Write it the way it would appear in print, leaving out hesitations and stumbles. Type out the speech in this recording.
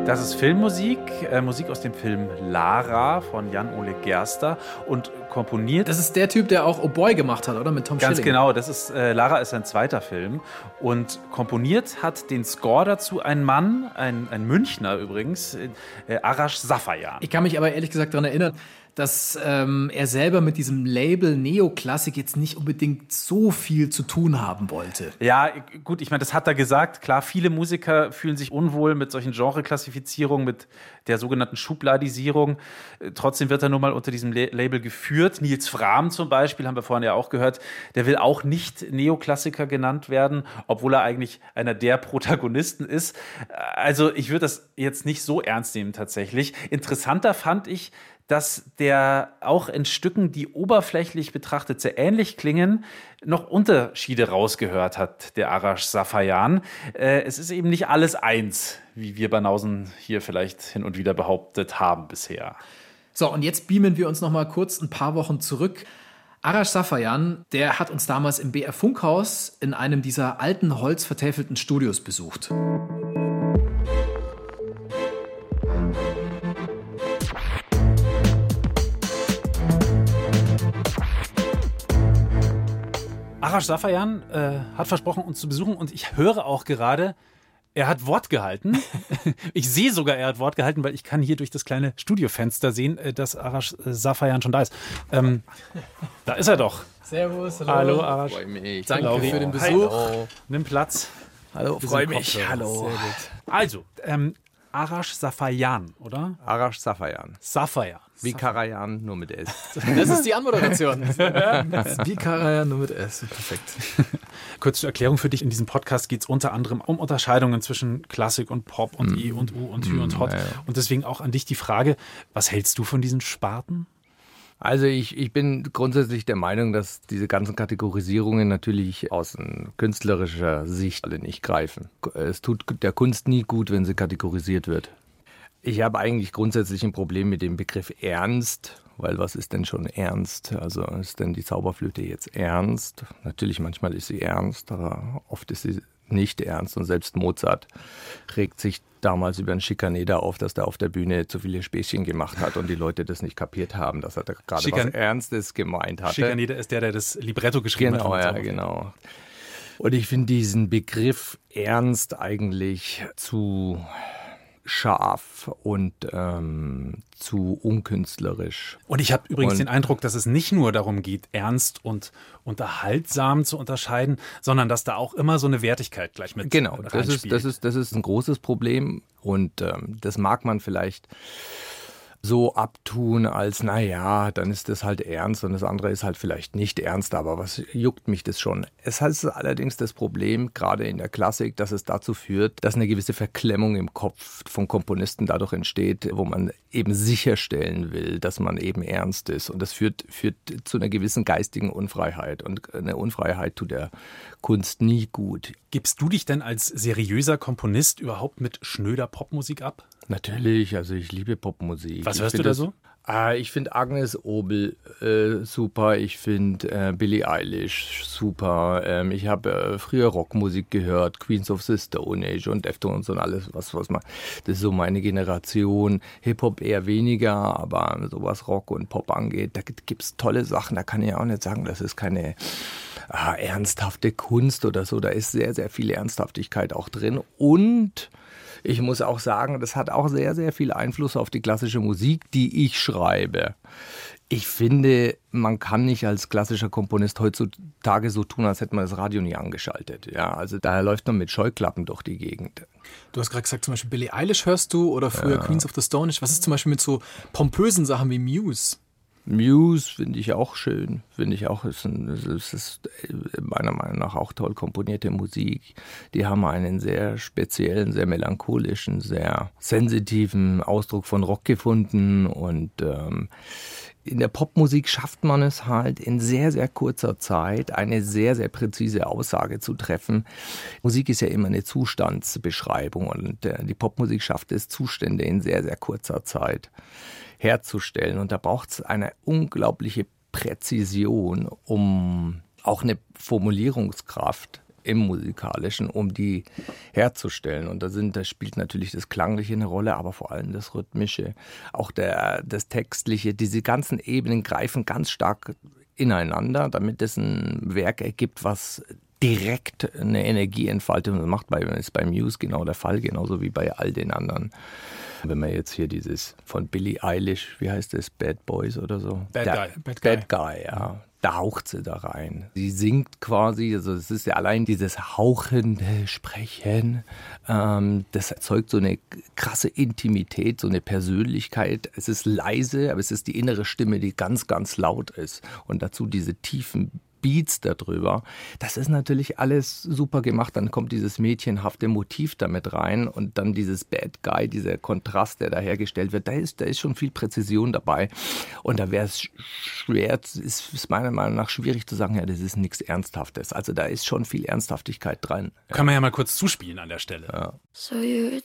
Das ist Filmmusik, Musik aus dem Film Lara von Jan-Ole Gerster und komponiert. Das ist der Typ, der auch Oh Boy gemacht hat, oder? Mit Tom Schilling. Ganz genau, das ist Lara ist sein zweiter Film und komponiert hat den Score dazu ein Mann, ein Münchner übrigens, Arash Safayan. Ich kann mich aber ehrlich gesagt daran erinnern, dass er selber mit diesem Label Neoklassik jetzt nicht unbedingt so viel zu tun haben wollte. Ja, gut, ich meine, das hat er gesagt. Klar, viele Musiker fühlen sich unwohl mit solchen Genreklassifizierungen, mit der sogenannten Schubladisierung. Trotzdem wird er nun mal unter diesem Label geführt. Nils Frahm zum Beispiel, haben wir vorhin ja auch gehört, der will auch nicht Neoklassiker genannt werden, obwohl er eigentlich einer der Protagonisten ist. Also ich würde das jetzt nicht so ernst nehmen tatsächlich. Interessanter fand ich, dass der auch in Stücken, die oberflächlich betrachtet sehr ähnlich klingen, noch Unterschiede rausgehört hat, der Arash Safayan. Es ist eben nicht alles eins, wie wir Banausen hier vielleicht hin und wieder behauptet haben bisher. So, und jetzt beamen wir uns noch mal kurz ein paar Wochen zurück. Arash Safayan, der hat uns damals im BR Funkhaus in einem dieser alten, holzvertäfelten Studios besucht. Arash Safayan hat versprochen, uns zu besuchen und ich höre auch gerade, er hat Wort gehalten. Ich sehe sogar, er hat Wort gehalten, weil ich kann hier durch das kleine Studiofenster sehen, dass Arash Safayan schon da ist. Da ist er doch. Servus, hallo Arash. Freue mich. Danke für den Besuch. Hallo. Nimm Platz. Hallo, freue mich. Hallo. Also, Arash Safayan, oder? Arash Safayan. Safayan. Wie Karajan, nur mit S. Das ist die Anmoderation. Wie Karajan, nur mit S. Perfekt. Kurze Erklärung für dich. In diesem Podcast geht es unter anderem um Unterscheidungen zwischen Klassik und Pop und E und U und Hü und Hot. Ja. Und deswegen auch an dich die Frage, was hältst du von diesen Sparten? Also ich bin grundsätzlich der Meinung, dass diese ganzen Kategorisierungen natürlich aus künstlerischer Sicht alle nicht greifen. Es tut der Kunst nie gut, wenn sie kategorisiert wird. Ich habe eigentlich grundsätzlich ein Problem mit dem Begriff Ernst, weil was ist denn schon ernst? Also ist denn die Zauberflöte jetzt ernst? Natürlich, manchmal ist sie ernst, aber oft ist sie nicht ernst. Und selbst Mozart regt sich damals über einen Schikaneder auf, dass der auf der Bühne zu viele Späßchen gemacht hat und die Leute das nicht kapiert haben, dass er da gerade was Ernstes gemeint hatte. Schikaneder ist der das Libretto geschrieben hat. Genau, ja, genau. Und ich finde diesen Begriff Ernst eigentlich zu scharf und zu unkünstlerisch. Und ich habe übrigens den Eindruck, dass es nicht nur darum geht, ernst und unterhaltsam zu unterscheiden, sondern dass da auch immer so eine Wertigkeit gleich mit reinspielt. Das ist ein großes Problem und das mag man vielleicht so abtun als, naja, dann ist das halt ernst und das andere ist halt vielleicht nicht ernst, aber was juckt mich das schon? Es hat allerdings das Problem, gerade in der Klassik, dass es dazu führt, dass eine gewisse Verklemmung im Kopf von Komponisten dadurch entsteht, wo man eben sicherstellen will, dass man eben ernst ist und das führt zu einer gewissen geistigen Unfreiheit und eine Unfreiheit tut der Kunst nie gut. Gibst du dich denn als seriöser Komponist überhaupt mit schnöder Popmusik ab? Natürlich, also ich liebe Popmusik. Was hörst du da so? Ich finde Agnes Obel super, ich finde Billie Eilish super. Ich habe früher Rockmusik gehört, Queens of the Stone Age und Deftones und alles, was man. Das ist so meine Generation. Hip-Hop eher weniger, aber so was Rock und Pop angeht, da gibt es tolle Sachen. Da kann ich auch nicht sagen, das ist keine ernsthafte Kunst oder so. Da ist sehr, sehr viel Ernsthaftigkeit auch drin und ich muss auch sagen, das hat auch sehr, sehr viel Einfluss auf die klassische Musik, die ich schreibe. Ich finde, man kann nicht als klassischer Komponist heutzutage so tun, als hätte man das Radio nie angeschaltet. Ja, also da läuft man mit Scheuklappen durch die Gegend. Du hast gerade gesagt, zum Beispiel Billie Eilish hörst du oder früher Queens of the Stone Age. Was ist zum Beispiel mit so pompösen Sachen wie Muse? Muse finde ich auch schön, es ist meiner Meinung nach auch toll komponierte Musik. Die haben einen sehr speziellen, sehr melancholischen, sehr sensitiven Ausdruck von Rock gefunden und in der Popmusik schafft man es halt in sehr, sehr kurzer Zeit eine sehr, sehr präzise Aussage zu treffen. Musik ist ja immer eine Zustandsbeschreibung und die Popmusik schafft es, Zustände in sehr, sehr kurzer Zeit herzustellen. Und da braucht es eine unglaubliche Präzision, um auch eine Formulierungskraft im Musikalischen, um die herzustellen. Und da spielt natürlich das Klangliche eine Rolle, aber vor allem das Rhythmische, auch das Textliche. Diese ganzen Ebenen greifen ganz stark ineinander, damit es ein Werk ergibt, was direkt eine Energie entfaltet. Und das ist bei Muse genau der Fall, genauso wie bei all den anderen. Wenn man jetzt hier dieses von Billie Eilish, wie heißt das, Bad Boys oder so? Bad Guy, ja. Da haucht sie da rein. Sie singt quasi, also es ist ja allein dieses hauchende Sprechen, das erzeugt so eine krasse Intimität, so eine Persönlichkeit. Es ist leise, aber es ist die innere Stimme, die ganz, ganz laut ist. Und dazu diese tiefen Beats darüber. Das ist natürlich alles super gemacht. Dann kommt dieses mädchenhafte Motiv damit rein und dann dieses Bad Guy, dieser Kontrast, der da hergestellt wird. Da ist schon viel Präzision dabei. Und da wäre es schwer, ist meiner Meinung nach schwierig zu sagen, ja, das ist nichts Ernsthaftes. Also da ist schon viel Ernsthaftigkeit dran. Können wir ja mal kurz zuspielen an der Stelle. Ja. So you're